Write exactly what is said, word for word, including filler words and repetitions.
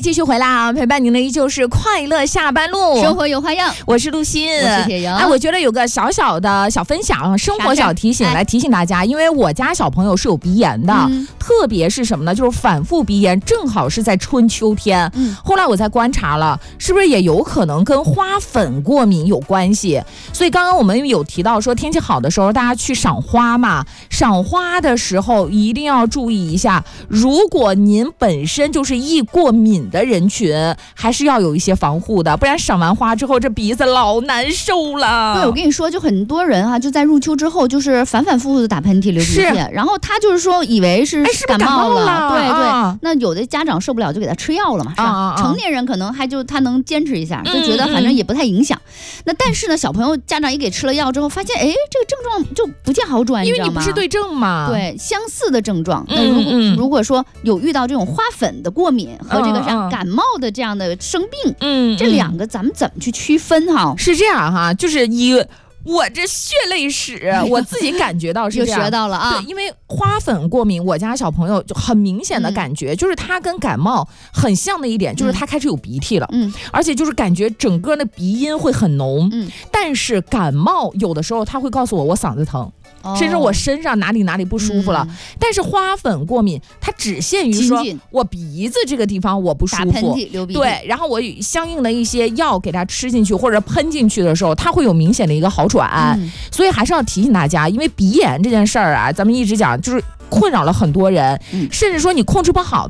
继续回来啊！陪伴您的依旧是快乐下班路， 生活有花样。 我是陆欣， 我是铁莹。 哎，我觉得有个小小的小分享，生活小提醒来提醒大家，因为我家小朋友是有鼻炎的，嗯、特别是什么呢？就是反复鼻炎，正好是在春秋天。嗯，后来我才观察了，是不是也有可能跟花粉过敏有关系？所以刚刚我们有提到说，天气好的时候大家去赏花嘛，赏花的时候一定要注意一下，如果您本身就是易过敏的人群，还是要有一些防护的，不然赏完花之后这鼻子老难受了。 对，我跟你说，就很多人啊，就在入秋之后就是反反复复的打喷嚏流鼻涕，然后他就是说以为是感冒了， 哎、 对对、 啊。 那有的家长受不了就给他吃药了嘛，是吧？啊啊成年人可能还就他能坚持一下，就觉得反正也不太影响。嗯嗯那但是呢，小朋友家长一给吃了药之后，发现哎，这个症状就不见好转， 因为你不是对症嘛。 对，相似的症状。那如果、嗯嗯、如果说有遇到这种花粉的过敏和这个像感冒的这样的生病，嗯，这两个咱们怎么去区分哈？ 是这样哈，就是一。我这血泪史，我自己感觉到是这样， 就学到了啊。 对，因为花粉过敏，我家小朋友就很明显的感觉，嗯、就是他跟感冒很像的一点，就是他开始有鼻涕了，嗯，而且就是感觉整个的鼻音会很浓，嗯，但是感冒有的时候他会告诉我我嗓子疼。哦、甚至我身上哪里哪里不舒服了，嗯、但是花粉过敏它只限于说我鼻子这个地方我不舒服， 打喷嚏流鼻涕， 对，然后我相应的一些药给它吃进去或者喷进去的时候，它会有明显的一个好转，嗯、所以还是要提醒大家，因为鼻炎这件事儿啊，咱们一直讲就是困扰了很多人，嗯、甚至说你控制不好。